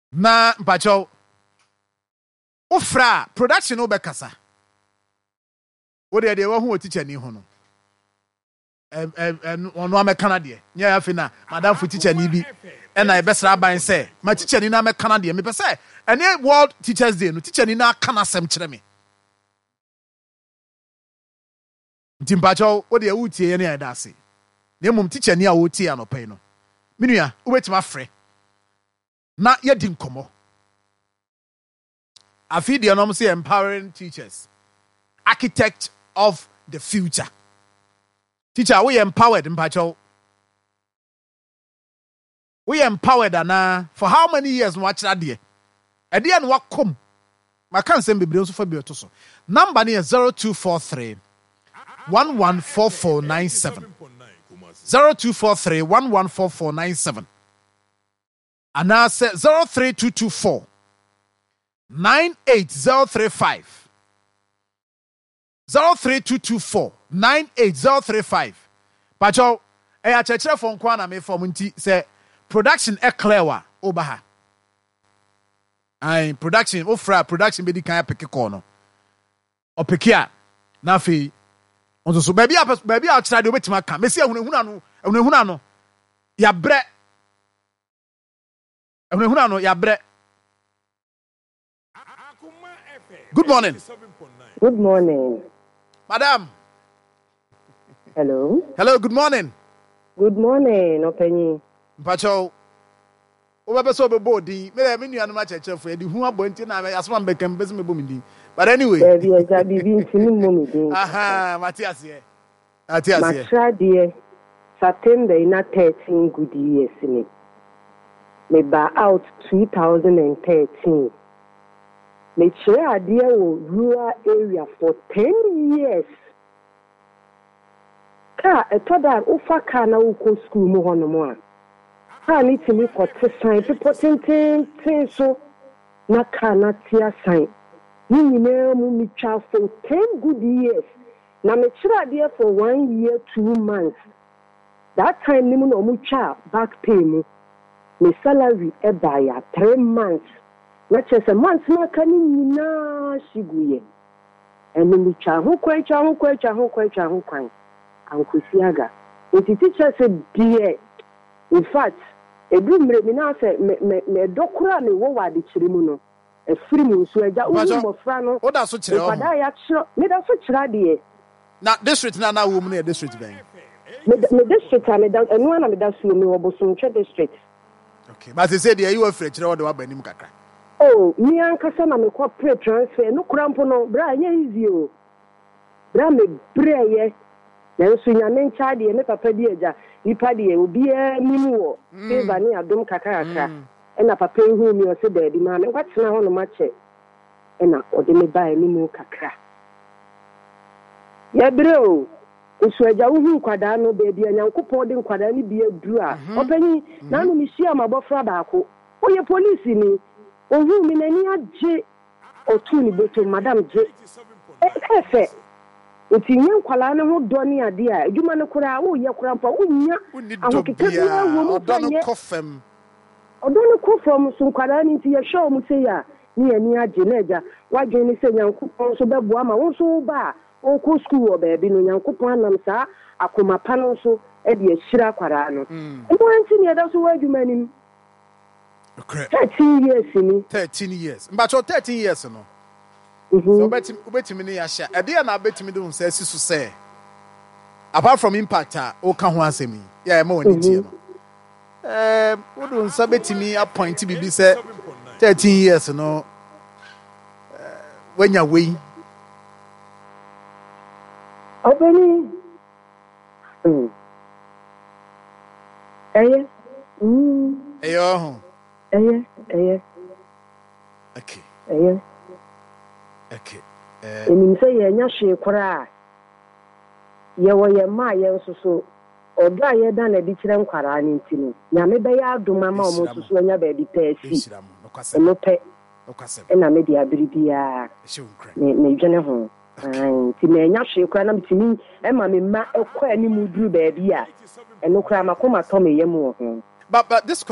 Na mpacho Ufra production obekasa. Wo de wo hu teacher ni ho no. Ono amekana de. Nya ya fina madam fu teacher ni bi. E na ebesra aban say, ma teacher ni na amekana de. Me pe say, ene World Teachers Day no teacher ni na kana asem kire me. Ntimpacho wo de wutie ye na ya da ase. Na mum teacher ni a wo tie anopai no. Minua, wo betima frɛ. Na ye di nkomo. Afi de nom say empowering teachers. Architect of the future. Teacher, we empowered mpacho. We empowered ana for how many years watch that there? E dey no wakom. Ma kan sem bebre nso fa bi oto so. Number ne 0243 114497. 0243 114497. And now say 03224 98035. 03224 98035. Pacho, a church phone kwana me for munti say production e clear wa obaha. Ai production ofra production be di kan peke ko no. Opekia na fi onso so baby a chira de obetima ka. Me say ehunahuna no ya bre. Ehunahuna no ya bre. Good morning. Good morning. Madam. Hello. Hello, good morning. Good morning, Openyi. Mpacho. Oba so be body. Me nua no ma cheche fo e di hu abonti na asoma mbekam bezi me bomidi. But anyway. Baby, I got bibi ntini momidi. Aha, Matthias here. Matthias here. Matrade September na 13 good years me. Me ba out 2013. Me chere ade wo rural area for 10 years. Ka etoda ufa ka na uko school mu hono mo a. Ka ni timi ko tesan people tin so na ka na tia san. Ni nyina mu mi twa for 10 good years. Na me chere ade for 1 year 2 months. That time ni mu no mu twa back pay mu. Me salary e ba ya 3 months. Let's say months na ka ni nyina shiguye. Enu mi twa ho kwan. Ankusiaga. Oti teacher said, dear, in fact, a good me now say, me dokura me wo wadi chirimu no. A free mu so eja unu mo frano. O da so chire o. Pada ya chiro, me da so chira de. Na district na wo mu na district ben. Me district me da enu na me da so me wo Bosonche district. Okay, but they say there you afre chire wo de wa banim kakra. Oh, me ankasa na me ko pre transfer no krampo no, bra nya easy o. Bra me breye. Nanso nyame ncha de me papa di eja ipa de obi nimu wo favor ni adom kakaka e na papa hu mi o se daddy ma me kwatena ho no ma che e na ode me ba nimu kakra ya bre o osu eja hu kwada no be bia nyankopon de kwada ni bia duru a opanyi na no mi hia mabofra baako oye police ni ohu mi nani agye otu ni boto madam je efe oti nyen kwala ne ho do ne ade a adwuma ne kora wo ye kora mpa unya ahokeka bia wo mu odono kofem so kwala ni ti ye show mu se ya ni ani agye na eja wadwe ni se nyankopon so bebo ama wo so ba o ko school o ba bi no nyankopon anam sa akoma pa no so e de ahira kwara no mo anti ne da so wadwuma nim 13 years ni 13 years mbacho 13 years no. So ubetimi ni yasha. Ede na betimi do say sisu say. Apart from impact o ka ho asemi. Yeah, ma woni tie no. Wo do nsa betimi appoint bibi say 13 years no. When you wey. Obeni. Eye. Eyo. Eye. Okay. Eye. Okay. Eni say ye nya hwe kora. Ye wo ye ma ye nsoso. Odo aye da na di kire nkwara ni ntino. Nyame be ya adoma ma o nsoso anya ba di pesi. Eno pe. Ena me di abiribia. Me dwene ho. Ti me nya hwe kora na bitimi e ma me ma ekwa ani mu duru ba bia. Eno kora makoma to me ye mu ho. But this